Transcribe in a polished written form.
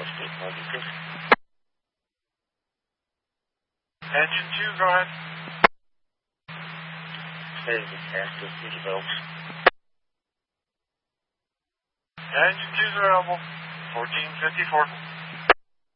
state positive. Engine 2, go ahead. Status is active, seat belts. Engine 2 is available. 1454.